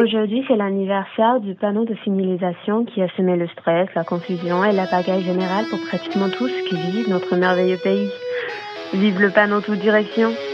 Aujourd'hui, c'est l'anniversaire du panneau de signalisation qui a semé le stress, la confusion et la pagaille générale pour pratiquement tous qui visitent notre merveilleux pays. Vive le panneau toute direction!